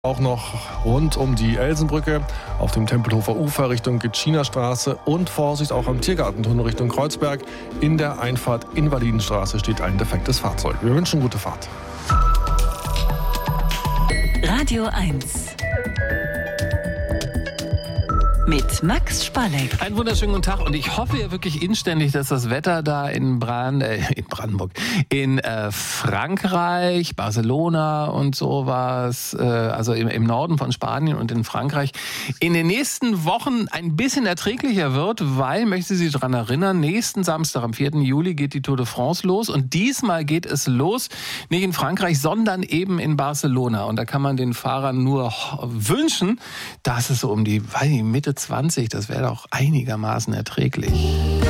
Auch noch rund um die Elsenbrücke, auf dem Tempelhofer Ufer Richtung Gitschiner-Straße und Vorsicht auch am Tiergartentunnel Richtung Kreuzberg. In der Einfahrt Invalidenstraße steht ein defektes Fahrzeug. Wir wünschen gute Fahrt. Radio 1 mit Max Spalleck. Einen wunderschönen guten Tag und ich hoffe ja wirklich inständig, dass das Wetter da in Brandenburg, in Frankreich, Barcelona und sowas, also im Norden von Spanien und in Frankreich, in den nächsten Wochen ein bisschen erträglicher wird, weil, möchte ich Sie daran erinnern, nächsten Samstag, am 4. Juli, geht die Tour de France los und diesmal geht es los, nicht in Frankreich, sondern eben in Barcelona und da kann man den Fahrern nur wünschen, dass es so um die Mitte 20, das wäre doch einigermaßen erträglich.